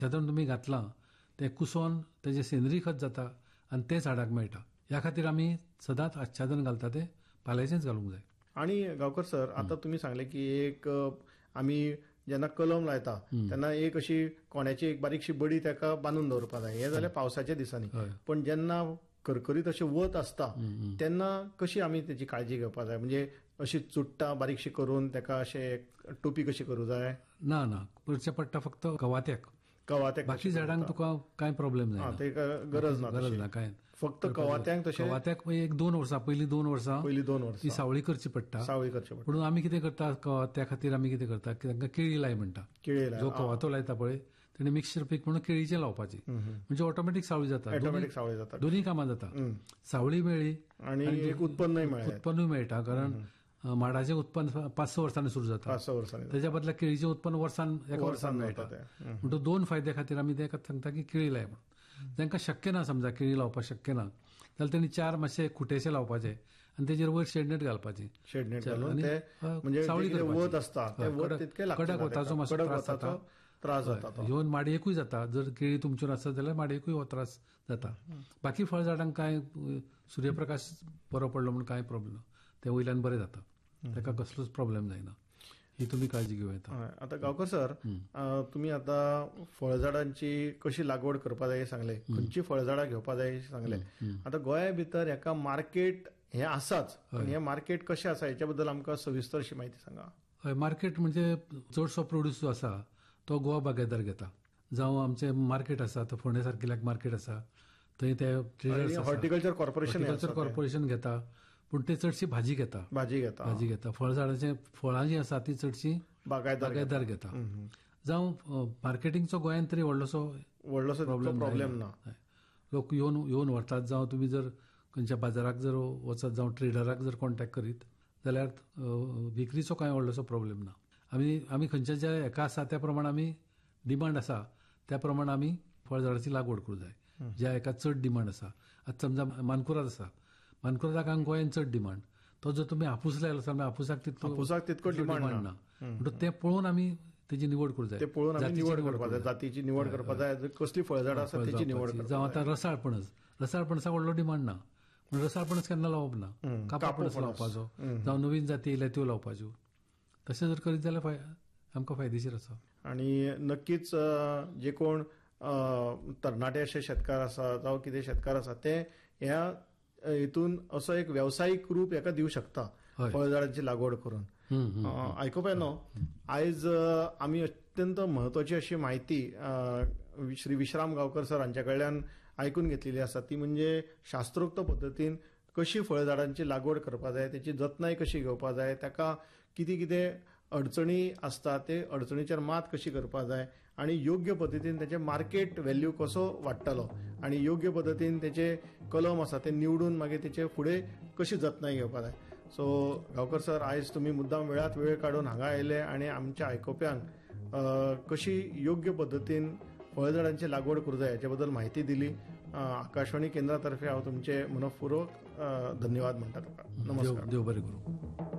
आच्छादन तुम्ही घातलां तें कुसोन तेजें सेंद्रीय खत जाता आनी तें झाडाक मेळटा. ह्या खातीर आमी सदांच आच्छादन घालता तें पाल्याचेंच घालूंक जाय. आणि गांवकर सर, आता तुम्ही सांगले की एक आमी जेन्ना कलम लायता तेन्ना एक अशी कोण्याची एक बारीकशी बडी ताका बांदून दवरपाक जाय. हें जालें पावसाच्या दिसांनी. पण जेन्ना करकरीत अशें वत आसता तेन्ना कशी आमी तेची काळजी घेवपाक जाय? म्हणजे अशी चुट्टां बारीकशी करून ताका अशें टोपी कशी करूं जाय? ना करचें पडटा फक्त कवात्याक. बाकी झाडांक तुका कांय प्रॉब्लेम जायना. तेका गरज ना कांय. फक्त कवात्यांक तशें कवात्याक एक 2 वर्सां पयलीं 2 वर्सां ती सावळी करची पडटा. म्हणून आमी कितें करता कवात्या खातीर आमी कितें करता की तांकां केळी लाय म्हणटा. जो कवातो लायता पळय तेणे मिक्सचर पीक म्हणून केळीचें लावपाचें. म्हणजे ऑटोमॅटीक सावळी जाता. दोनूय कामां जाता. सावळी मेळ्ळी आनी उत्पन्नूय मेळटा. कारण माडाचें उत्पन्न 5-6 वर्सांनी सुरू जाता. तेच्या बदला केळीचें उत्पन्न एका वर्सान मेळटा. म्हणटून 2 फायद्या खातीर आमी ताका सांगता की केळी लाय म्हणून. जांकां शक्य ना समजा केळी लावपाक शक्य ना जाल्यार तेणी 4 मातशे खुटेशे लावपाचे आनी तेजेर वयर शेडनेट घालपाची. सावळी वत आसता कडक वताचो मातसो त्रास जाता. ह्यो माडयेकूय जाता. जर केळी तुमच्यो आसत जाल्यार माडयेकूय हो त्रास जाता. बाकी फळझाडांक कांय सूर्यप्रकाश बरो पडलो म्हणून कांय प्रॉब्लेम ना. ते वयल्यान बरें जाता. ताका कसलोच प्रॉब्लेम जायना. ही तुमी काळजी घेवं येता. आता गांवकर सर, तुमी आता फळझाडांची कशी लागवड करपा जाय सांगले, खंयची फळझाडां घेवपा जाय सांगले. आता गोंया भितर हेका मार्केट हे आसाच, पण हे मार्केट कशें आसा हेच्या बद्दल आमकां सविस्तर अशी म्हायती सांगा. हय, मार्केट म्हणजे चडसो प्रोड्यूस जो आसा तो गोवा बागायतदार घेता. जावं आमचें मार्केट आसा तो फोंडे सारकिल्ल्याक मार्केट आसा थंय ते ट्रेडर्स हॉर्टिकल्चर कॉर्पोरेशन घेता. पूण ते चडशी भाजी घेता. फळझाडांची फळां जी आसा ती चडशी बागायतदार घेता. जावं मार्केटिंगचो गोंयांत तरी व्हडलोसो प्रॉब्लेम ना. लोक येवन व्हरतात. जावं तुमी जर खंयच्या बाजाराक जर वचत जावं ट्रेडराक जर कॉन्टॅक्ट करीत जाल्यार विक्रीचो कांय व्हडलोसो प्रॉब्लेम ना. आमी खंयच्या ज्या हेका आसा त्या प्रमाण आमी डिमांड आसा त्या प्रमाण आमी फळझाडांची लागवड करूं जाय. ज्या हेका चड डिमांड आसा. आतां समजा मानकुराद आसा. मानकुरादाक गोंयांत चड डिमांड. तो जर तुमी हापूस लायलो जाल्यार हापूसाक तितको डिमांड ना. म्हणून तें पळोवन आमी तेजी निवड करूं जाय. जातीची निवड करपाक जाय. कसली फळझाडां आसा तेची निवड करपाक जाय. जावं आतां रसाळपणसाक व्हडलो डिमांड ना. पूण रसाळपणस केन्ना लावप ना. कापापणस लावपाचो जावं नवीन जाती येयल्या त्यो लावपाच्यो. तशें जर करीत जाल्यार आमकां फायदेशीर आसा. आनी नक्कीच जे कोण तरणाटे अशे शेतकार आसा जावं कितें शेतकार आसा ते ह्या हितून असो एक व्यावसायिक रूप हेका दिवं शकता फळझाडांची लागवड करून. आयकुपाक न्हू, आयज आमी अत्यंत म्हत्वाची अशी म्हायती श्री विश्राम गांवकर सर हांच्या कडल्यान आयकून घेतलेली आसा. ती म्हणजे शास्त्रोक्त पद्दतीन कशी फळझाडांची लागवड करपा जाय, तेची जतनाय कशी घेवपा जाय, ताका कितें कितें अडचणी आसता ते अडचणीचेर मात कशी करपा जाय आनी योग्य पद्दतीन तेचे मार्केट व्हॅल्यू कसो वाडटलो आनी योग्य पद्दतीन तेचे कलम आसा ते निवडून मागीर तेचे फुडें कशी जतनाय घेवपा जाय. सो गांवकर सर, आयज तुमी मुद्दाम वेळात वेळ काडून हांगा आयले आनी आमच्या आयकुप्यांक कशी योग्य पद्दतीन फळझाडांची लागवड करूं जाय हेचे बद्दल म्हायती दिली. आकाशवाणी केंद्रा तर्फे हांव तुमचे मनपूर्वक धन्यवाद म्हणटा तुका. नमस्कार. देव बरें करूं.